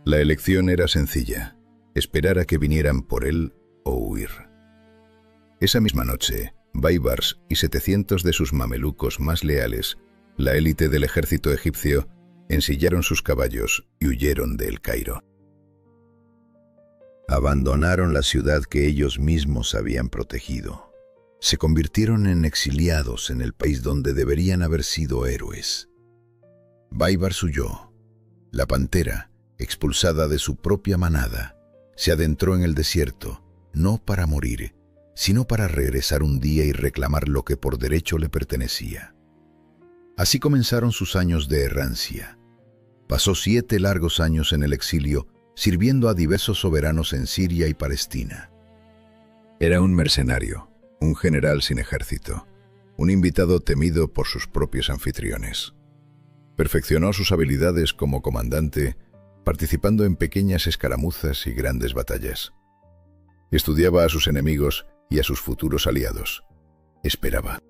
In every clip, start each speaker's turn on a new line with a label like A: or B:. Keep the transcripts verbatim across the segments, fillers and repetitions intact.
A: La elección era sencilla: esperar a que vinieran por él o huir. Esa misma noche, Baibars y setecientos de sus mamelucos más leales, la élite del ejército egipcio, ensillaron sus caballos y huyeron de El Cairo.
B: Abandonaron la ciudad que ellos mismos habían protegido. Se convirtieron en exiliados en el país donde deberían haber sido héroes. Baibars huyó. La pantera, expulsada de su propia manada, se adentró en el desierto, no para morir, sino para regresar un día y reclamar lo que por derecho le pertenecía. Así comenzaron sus años de errancia. Pasó siete largos años en el exilio, sirviendo a diversos soberanos en Siria y Palestina.
A: Era un mercenario, un general sin ejército, un invitado temido por sus propios anfitriones. Perfeccionó sus habilidades como comandante, participando en pequeñas escaramuzas y grandes batallas. Estudiaba a sus enemigos y a sus futuros aliados. Esperaba.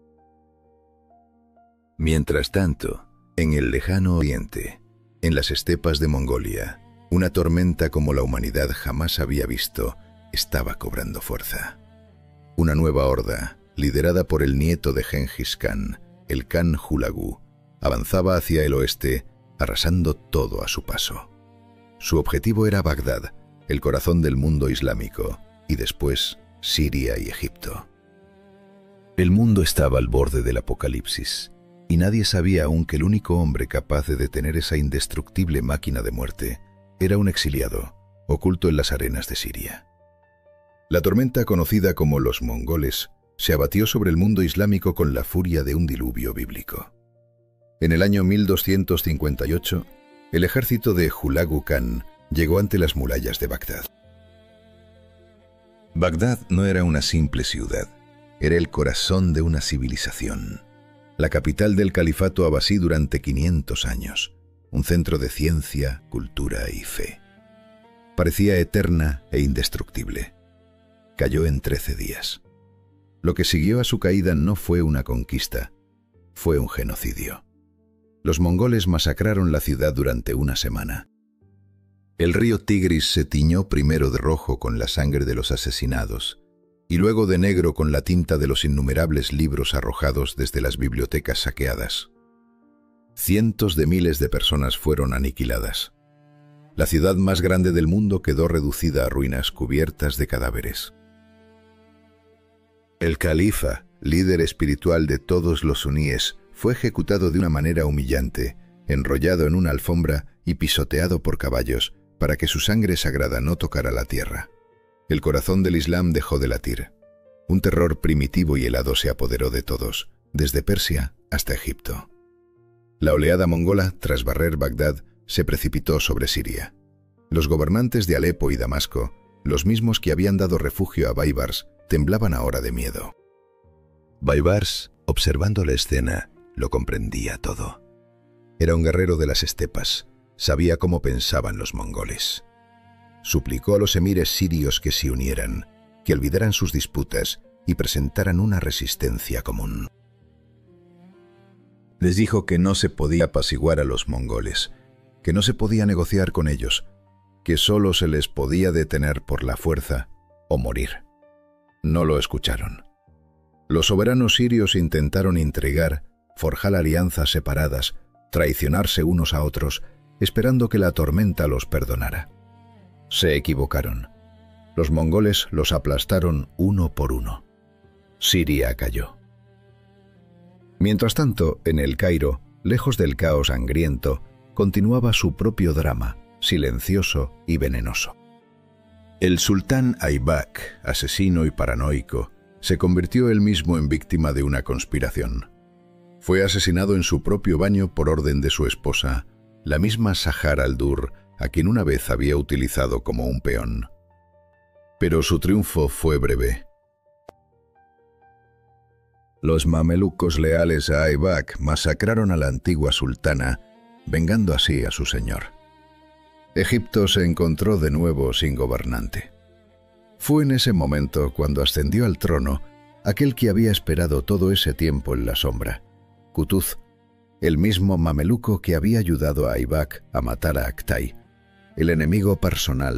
A: Mientras tanto, en el lejano oriente, en las estepas de Mongolia, una tormenta como la humanidad jamás había visto estaba cobrando fuerza. Una nueva horda, liderada por el nieto de Gengis Khan, el Khan Hulagu, avanzaba hacia el oeste, arrasando todo a su paso. Su objetivo era Bagdad, el corazón del mundo islámico, y después Siria y Egipto. El mundo estaba al borde del apocalipsis, y nadie sabía aún que el único hombre capaz de detener esa indestructible máquina de muerte era un exiliado, oculto en las arenas de Siria. La tormenta conocida como los mongoles se abatió sobre el mundo islámico con la furia de un diluvio bíblico. En el año mil doscientos cincuenta y ocho, el ejército de Hulagu Khan llegó ante las murallas de Bagdad. Bagdad no era una simple ciudad, era el corazón de una civilización, la capital del califato abasí durante quinientos años, un centro de ciencia, cultura y fe. Parecía eterna e indestructible. Cayó en trece días. Lo que siguió a su caída no fue una conquista, fue un genocidio. Los mongoles masacraron la ciudad durante una semana. El río Tigris se tiñó primero de rojo con la sangre de los asesinados, y luego de negro con la tinta de los innumerables libros arrojados desde las bibliotecas saqueadas. Cientos de miles de personas fueron aniquiladas. La ciudad más grande del mundo quedó reducida a ruinas cubiertas de cadáveres. El califa, líder espiritual de todos los suníes, fue ejecutado de una manera humillante, enrollado en una alfombra y pisoteado por caballos para que su sangre sagrada no tocara la tierra. El corazón del Islam dejó de latir. Un terror primitivo y helado se apoderó de todos, desde Persia hasta Egipto. La oleada mongola, tras barrer Bagdad, se precipitó sobre Siria. Los gobernantes de Alepo y Damasco, los mismos que habían dado refugio a Baibars, temblaban ahora de miedo. Baibars, observando la escena, lo comprendía todo. Era un guerrero de las estepas, sabía cómo pensaban los mongoles. Suplicó a los emires sirios que se unieran, que olvidaran sus disputas y presentaran una resistencia común. Les dijo que no se podía apaciguar a los mongoles, que no se podía negociar con ellos, que solo se les podía detener por la fuerza o morir. No lo escucharon. Los soberanos sirios intentaron intrigar, forjar alianzas separadas, traicionarse unos a otros, esperando que la tormenta los perdonara. Se equivocaron. Los mongoles los aplastaron uno por uno. Siria cayó. Mientras tanto, en El Cairo, lejos del caos sangriento, continuaba su propio drama, silencioso y venenoso. El sultán Aybak, asesino y paranoico, se convirtió él mismo en víctima de una conspiración. Fue asesinado en su propio baño por orden de su esposa, la misma Sahar al-Dur, a quien una vez había utilizado como un peón. Pero su triunfo fue breve. Los mamelucos leales a Aybak masacraron a la antigua sultana, vengando así a su señor. Egipto se encontró de nuevo sin gobernante. Fue en ese momento cuando ascendió al trono aquel que había esperado todo ese tiempo en la sombra, Qutuz, el mismo mameluco que había ayudado a Aybak a matar a Aktay, el enemigo personal